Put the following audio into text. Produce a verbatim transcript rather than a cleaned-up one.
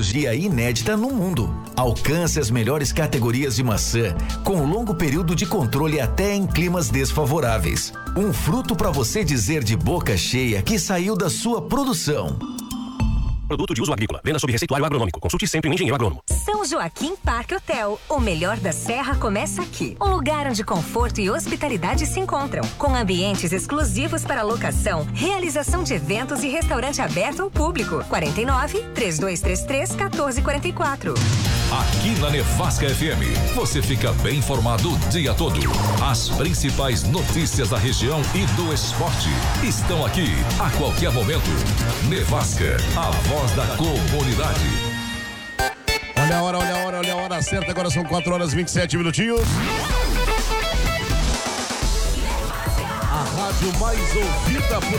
tecnologia inédita no mundo. Alcance as melhores categorias de maçã, com longo período de controle até em climas desfavoráveis. Um fruto para você dizer de boca cheia que saiu da sua produção. Produto de uso agrícola. Venda sob receituário agronômico. Consulte sempre um engenheiro agrônomo. São Joaquim Parque Hotel. O melhor da Serra começa aqui. Um lugar onde conforto e hospitalidade se encontram. Com ambientes exclusivos para locação, realização de eventos e restaurante aberto ao público. quarenta e nove, três dois três três, um quatro quatro quatro. Aqui na Nevasca F M, você fica bem informado o dia todo. As principais notícias da região e do esporte estão aqui a qualquer momento. Nevasca, a voz da comunidade. Olha a hora, olha a hora, olha a hora certa. Agora são quatro horas e vinte e sete minutinhos. A rádio mais ouvida por